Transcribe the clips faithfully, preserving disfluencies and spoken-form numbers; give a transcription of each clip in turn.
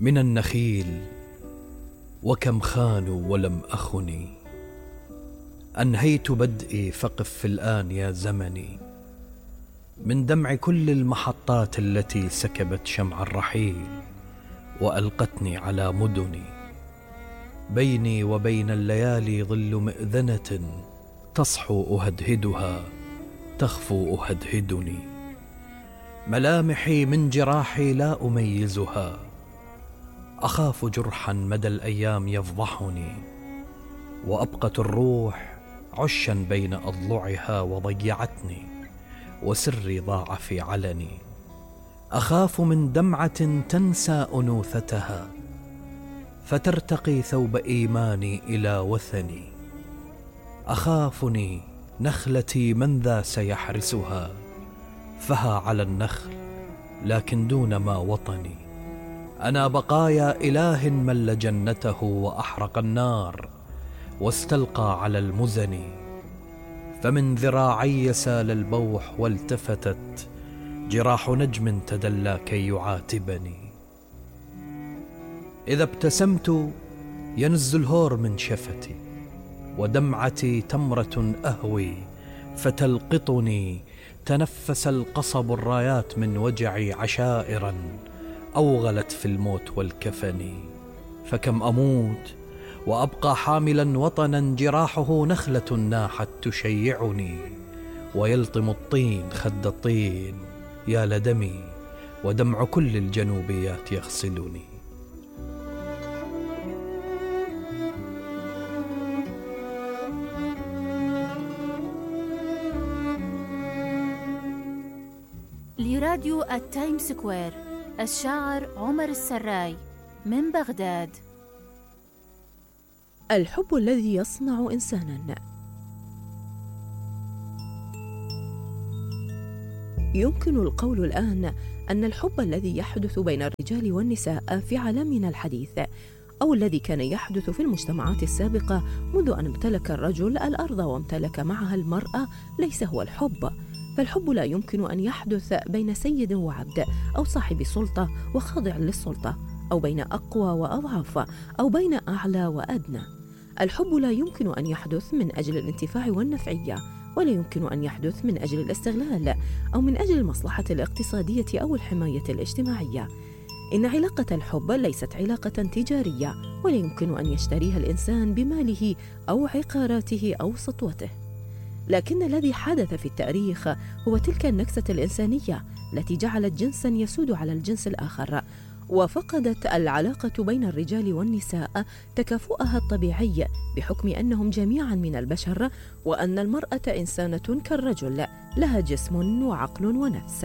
من النخيل وكم خانوا ولم أخني، أنهيت بدئي فقف في الآن يا زمني، من دمع كل المحطات التي سكبت شمع الرحيل وألقتني على مدني. بيني وبين الليالي ظل مئذنة، تصحو أهدهدها تخفو أهدهدني. ملامحي من جراحي لا أميزها، أخاف جرحا مدى الأيام يفضحني، وأبقت الروح عشا بين أضلعها وضيعتني، وسري ضاع في علني. أخاف من دمعة تنسى أنوثتها، فترتقي ثوب إيماني إلى وثني. أخافني نخلتي من ذا سيحرسها، فها على النخل لكن دون ما وطني. أنا بقايا إله مل جنته وأحرق النار واستلقى على المزن، فمن ذراعي سال البوح والتفتت جراح نجم تدلى كي يعاتبني. إذا ابتسمت ينز الهور من شفتي، ودمعتي تمرة أهوي فتلقطني. تنفس القصب الرايات من وجعي عشائرا أوغلت في الموت والكفن. فكم أموت وأبقى حاملا وطنا جراحه نخلة ناحت تشيعني، ويلطم الطين خد الطين يا لدمي، ودمع كل الجنوبيات يغسلني. لراديو التايم سكوير، الشاعر عمر السراي من بغداد. الحب الذي يصنع إنساناً. يمكن القول الآن أن الحب الذي يحدث بين الرجال والنساء في عالمنا الحديث، أو الذي كان يحدث في المجتمعات السابقة منذ أن امتلك الرجل الأرض وامتلك معها المرأة، ليس هو الحب. فالحب لا يمكن أن يحدث بين سيد وعبد، أو صاحب سلطة وخاضع للسلطة، أو بين أقوى وأضعف، أو بين أعلى وأدنى. الحب لا يمكن أن يحدث من أجل الانتفاع والنفعية، ولا يمكن أن يحدث من أجل الاستغلال، أو من أجل المصلحة الاقتصادية أو الحماية الاجتماعية. إن علاقة الحب ليست علاقة تجارية، ولا يمكن أن يشتريها الإنسان بماله أو عقاراته أو سطوته. لكن الذي حدث في التاريخ هو تلك النكسة الإنسانية التي جعلت جنساً يسود على الجنس الآخر، وفقدت العلاقة بين الرجال والنساء تكافؤها الطبيعي، بحكم أنهم جميعاً من البشر، وأن المرأة إنسانة كالرجل، لها جسم وعقل ونفس.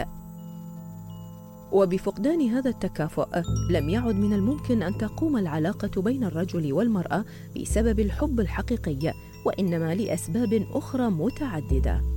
وبفقدان هذا التكافؤ لم يعد من الممكن أن تقوم العلاقة بين الرجل والمرأة بسبب الحب الحقيقي، وإنما لأسباب أخرى متعددة.